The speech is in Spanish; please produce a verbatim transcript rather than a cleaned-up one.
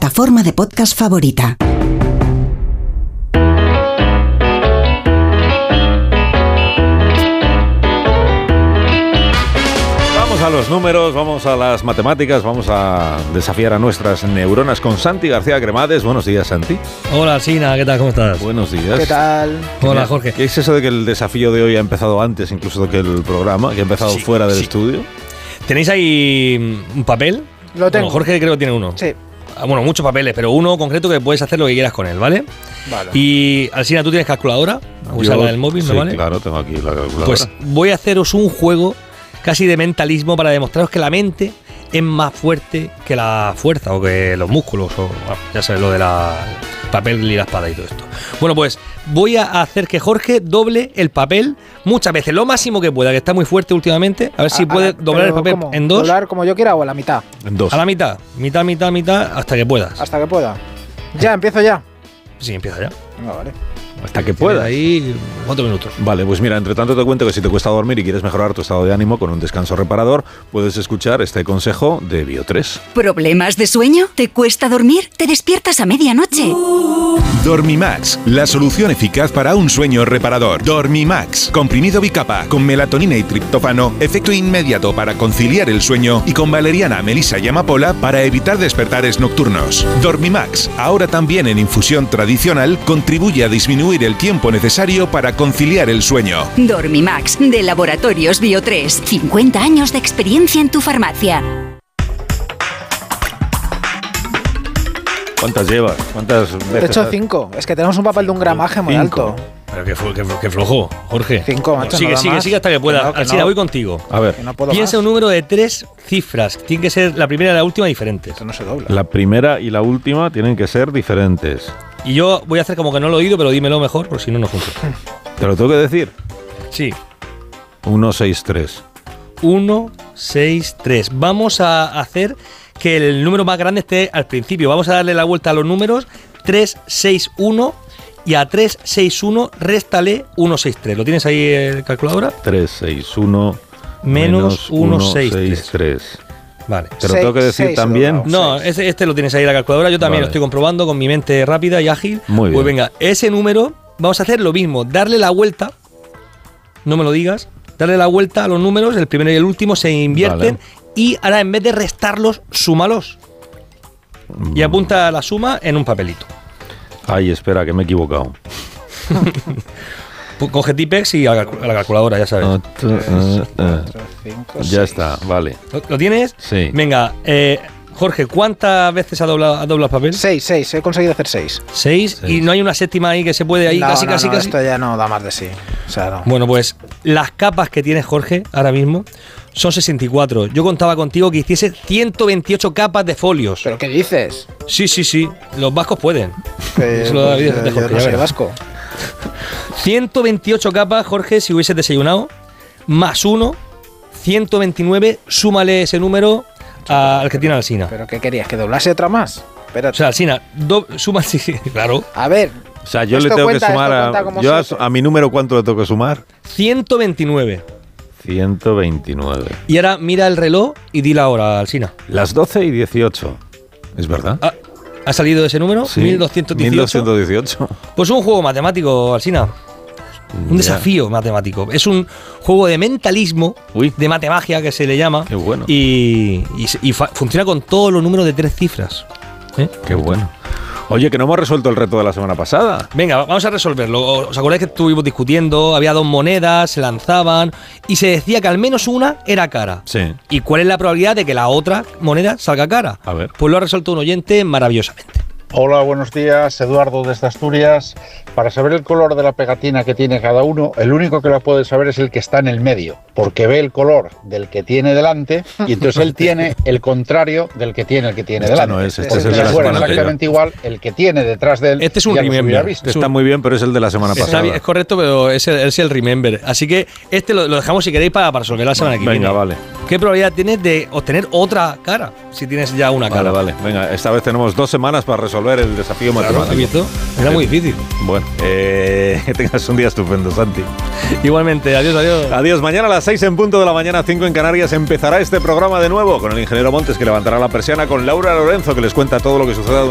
plataforma de podcast favorita. A los números, vamos a las matemáticas, vamos a desafiar a nuestras neuronas con Santi García Cremades. Buenos días, Santi. Hola, Sina, ¿qué tal? ¿Cómo estás? Buenos días. ¿Qué tal? Hola, Jorge. ¿Qué es eso de que el desafío de hoy ha empezado antes incluso que el programa, que ha empezado sí, fuera del sí. estudio? ¿Tenéis ahí un papel? Lo tengo. Bueno, Jorge creo que tiene uno. Sí. Bueno, muchos papeles, pero uno concreto que puedes hacer lo que quieras con él, ¿vale? Vale. Y, Alsina, ¿tú tienes calculadora? Usar la del móvil, sí, ¿no vale? Claro, tengo aquí la calculadora. Pues voy a haceros un juego casi de mentalismo para demostraros que la mente es más fuerte que la fuerza o que los músculos o bueno, ya sabes lo de la papel y la espada y todo esto. Bueno, pues voy a hacer que Jorge doble el papel muchas veces, lo máximo que pueda, que está muy fuerte últimamente. A ver si a, puede a, doblar el papel ¿cómo? en dos. ¿Doblar como yo quiera o a la mitad? En dos. A la mitad, mitad, mitad, mitad, hasta que puedas. Hasta que pueda. Ya, empiezo ya. Sí, empieza ya. No, vale. Hasta que pueda. Ahí cuatro minutos. Vale, pues mira, entre tanto te cuento que si te cuesta dormir y quieres mejorar tu estado de ánimo con un descanso reparador, puedes escuchar este consejo de Bio tres. ¿Problemas de sueño? ¿Te cuesta dormir? ¿Te despiertas a medianoche? Dormimax, la solución eficaz para un sueño reparador. Dormimax, comprimido bicapa, con melatonina y triptófano, efecto inmediato para conciliar el sueño y con valeriana, melisa y amapola para evitar despertares nocturnos. Dormimax, ahora también en infusión tradicional, contribuye a disminuir el tiempo necesario para conciliar el sueño. Dormimax, de Laboratorios Bio tres. cincuenta años de experiencia en tu farmacia. ¿Cuántas llevas? ¿Cuántas veces? He hecho cinco. Es que tenemos un papel de un gramaje muy cinco. alto. Pero qué, qué, qué flojo, Jorge. Cinco, macho. Sigue, no sigue, más. sigue hasta que pueda. Que no, que Así no. la voy contigo. A ver. Que no puedo Piensa más. un número de tres cifras. Tiene que ser la primera y la última diferentes. Esto no se dobla. La primera y la última tienen que ser diferentes. Y yo voy a hacer como que no lo he oído, pero dímelo mejor, porque si no, no funciona. ¿Te lo tengo que decir? Sí. uno seis tres. uno seis tres. Vamos a hacer que el número más grande esté al principio. Vamos a darle la vuelta a los números. tres seis uno. Y a tres seis uno réstale uno seis tres. ¿Lo tienes ahí el calculadora? tres seis uno menos uno seis tres. Vale. ¿Te lo tengo que decir seis, también? No, este, este lo tienes ahí en la calculadora. Yo también Vale. lo estoy comprobando con mi mente rápida y ágil. Muy bien. Pues venga, ese número, vamos a hacer lo mismo. Darle la vuelta. No me lo digas. Darle la vuelta a los números. El primero y el último se invierten. Vale. Y ahora en vez de restarlos, súmalos. Y apunta la suma en un papelito. Ay, espera, que me he equivocado. Coge Tipex y a la, a la calculadora, ya sabes. Uh, uh, uh, cuatro, cinco, ya seis. está, vale. ¿Lo, lo tienes? Sí. Venga, eh, Jorge, ¿cuántas veces ha doblado, ha doblado el papel? Seis, seis. He conseguido hacer seis. Seis. Seis. Y no hay una séptima ahí que se puede ahí no, casi, no, casi, no, casi. esto ya no da más de sí. O sea, no. Bueno, pues las capas que tiene Jorge ahora mismo son sesenta y cuatro. Yo contaba contigo que hiciese ciento veintiocho capas de folios. ¿Pero qué dices? Sí, sí, sí. Los vascos pueden. Que, Eso lo da vida de yo, Jorge, yo no ya soy verás. vasco. ciento veintiocho capas, Jorge, si hubieses desayunado. Más uno. ciento veintinueve. Súmale ese número a- al que tiene Alsina. ¿Pero qué querías? ¿Que doblase otra más? Espérate. O sea, Alsina, do- suma, sí, sí, claro. A ver. O sea, yo Esto le tengo cuenta, que sumar esto a, cuenta como yo a, siete. a mi número, ¿cuánto le tengo que sumar? ciento veintinueve. ciento veintinueve. Y ahora mira el reloj y di la hora, Alsina. Las doce y dieciocho. ¿Es verdad? Ah, ¿ha salido ese número? Sí. mil doscientos dieciocho. mil doscientos dieciocho. Pues un juego matemático, Alsina. Un Ya. desafío matemático. Es un juego de mentalismo, Uy. de matemagia que se le llama. Qué bueno. Y, y, y fa- funciona con todos los números de tres cifras. ¿Eh? Qué bueno. Oye, que no hemos resuelto el reto de la semana pasada. Venga, vamos a resolverlo. ¿Os acordáis que estuvimos discutiendo? Había dos monedas, se lanzaban y se decía que al menos una era cara. Sí. ¿Y cuál es la probabilidad de que la otra moneda salga cara? A ver. Pues lo ha resuelto un oyente maravillosamente. Hola, buenos días, Eduardo desde Asturias. Para saber el color de la pegatina que tiene cada uno, el único que lo puede saber es el que está en el medio, porque ve el color del que tiene delante y entonces él tiene el contrario del que tiene el que tiene Este delante. no es, este Porque es el de si la fuera semana exactamente igual, el que tiene detrás de él Este es un ya los remember. hubiera visto. Está muy bien, pero es el de la semana Está pasada. bien, es correcto, pero es el, es el remember. Así que este lo, lo dejamos si queréis para, para resolver la semana que viene. Venga, vale. ¿Qué probabilidad tienes de obtener otra cara si tienes ya una cara? Vale, vale. Venga, esta vez tenemos dos semanas para resolver el desafío Claro, ¿has matemático. visto? Era muy difícil. Bueno, eh, que tengas un día estupendo, Santi. Igualmente, adiós, adiós. Adiós. Mañana a las seis en punto de la mañana, cinco en Canarias, empezará este programa de nuevo con el ingeniero Montes, que levantará la persiana, con Laura Lorenzo, que les cuenta todo lo que suceda